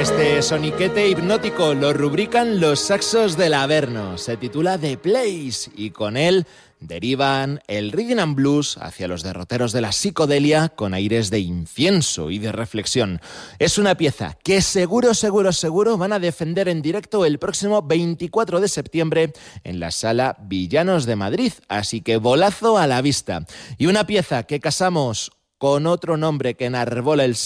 Este soniquete hipnótico lo rubrican los saxos del Averno. Se titula The Place y con él derivan el rhythm and blues hacia los derroteros de la psicodelia con aires de incienso y de reflexión. Es una pieza que seguro van a defender en directo el próximo 24 de septiembre en la Sala Villanos de Madrid. Así que bolazo a la vista. Y una pieza que casamos con otro nombre que enarbola el